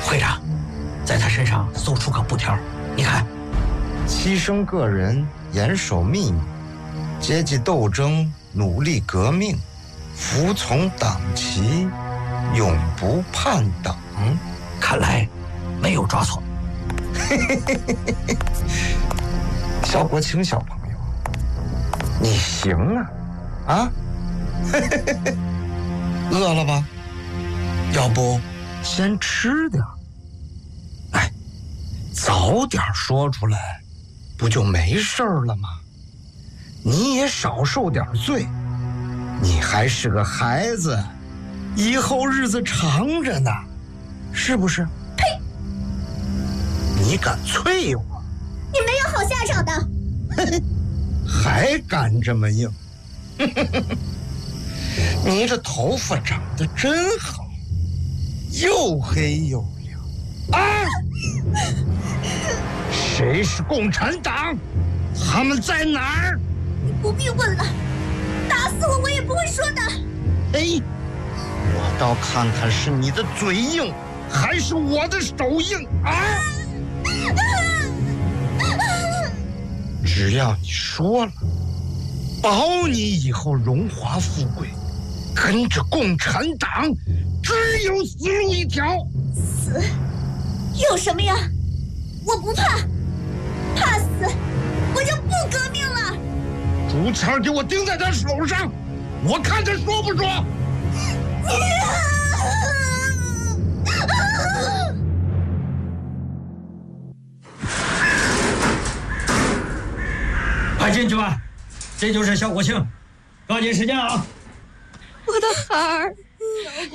会长，在他身上搜出个布条，你看， 牺牲个人，严守秘密，阶级斗争，努力革命，服从党旗，永不叛党。 看来没有抓错。 肖国清小朋友，你行啊！啊，饿了吧？要不先吃点。哎，早点说出来，不就没事了吗？你也少受点罪，你还是个孩子，以后日子长着呢，是不是？ 呸！ 你敢啐我？ 你没有好下场的。 还敢这么硬？你这头发长得真好，又黑又亮啊！谁是共产党？他们在哪儿？ 你不必问了，打死我也不会说的。 哎，我倒看看是你的嘴硬，还是我的手硬啊！只要你说了，保你以后荣华富贵，跟着共产党，只有死路一条。 死有什么呀？我不怕，怕死我就不革命了。 竹签给我钉在他手上，我看他说不说。 快进去吧，这就是肖国庆，抓紧时间啊！ 我的孩儿。